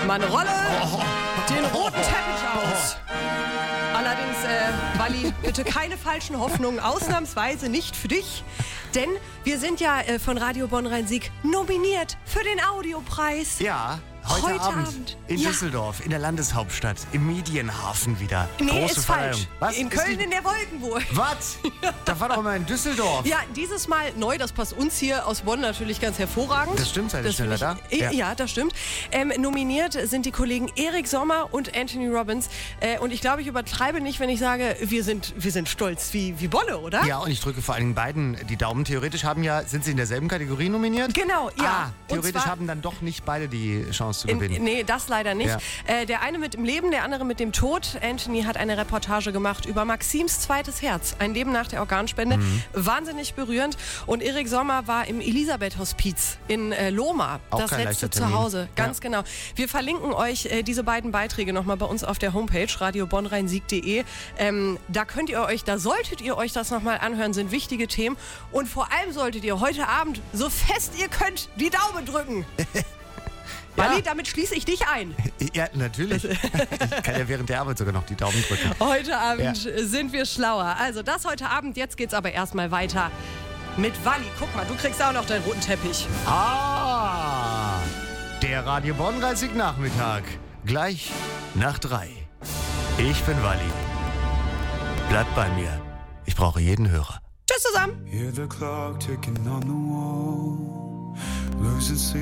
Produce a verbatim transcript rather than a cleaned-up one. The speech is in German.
Man rolle den roten Teppich aus. Allerdings, äh, Walli, bitte keine falschen Hoffnungen, ausnahmsweise nicht für dich. Denn wir sind ja äh, von Radio Bonn-Rhein-Sieg nominiert für den Audiopreis. Ja, heute, Heute Abend, Abend. in Ja. Düsseldorf, in der Landeshauptstadt, im Medienhafen wieder. Nee, Große ist Verleihung. falsch. Was? In Ist Köln die- in der Wolkenburg. Was? Da war doch immer in Düsseldorf. Ja, dieses Mal neu, das passt uns hier aus Bonn natürlich ganz hervorragend. Das stimmt, seid ihr Das schneller finde ich- da? Ja, ja, das stimmt. Ähm, nominiert sind die Kollegen Erik Sommer und Anthony Robbins. Äh, und ich glaube, ich übertreibe nicht, wenn ich sage, wir sind, wir sind stolz wie, wie Bolle, oder? Ja, und ich drücke vor allen Dingen beiden die Daumen. Theoretisch haben ja, sind sie in derselben Kategorie nominiert? Genau, ja. Ah, Und theoretisch zwar- haben dann doch nicht beide die Chance zu In, gewinnen. nee, das leider nicht. Ja. Äh, der eine mit dem Leben, der andere mit dem Tod. Anthony hat eine Reportage gemacht über Maxims zweites Herz. Ein Leben nach der Organspende. Mhm. Wahnsinnig berührend. Und Erik Sommer war im Elisabeth-Hospiz in äh, Lohmar. Auch das kein letzte leichter Termin. Zuhause. Ganz Ja. genau. Wir verlinken euch äh, diese beiden Beiträge nochmal bei uns auf der Homepage radio bonn rhein sieg punkt de. Ähm, da könnt ihr euch, da solltet ihr euch das nochmal anhören, sind wichtige Themen. Und vor allem solltet ihr heute Abend, so fest ihr könnt, die Daumen drücken. Walli, damit schließe ich dich ein. Ja, natürlich. Ich kann ja während der Arbeit sogar noch die Daumen drücken. Heute Abend sind wir schlauer. Also das heute Abend, jetzt geht's aber erstmal weiter mit Walli. Guck mal, du kriegst auch noch deinen roten Teppich. Ah, der Radio Bonn-Rhein-Sieg Nachmittag. Gleich nach drei. Ich bin Walli. Bleibt bei mir. Ich brauche jeden Hörer. Tschüss zusammen. Hear the clock ticking on the wall, losing sleep.